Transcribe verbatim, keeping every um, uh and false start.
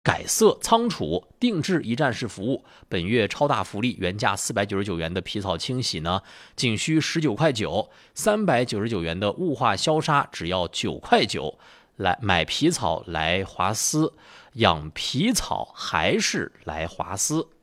改色仓储定制一站式服务，本月超大福利，原价四百九十九元的皮草清洗呢，仅需十九块九；三百九十九元的雾化消杀只要九块九。来买皮草来华思，养皮草还是来华思。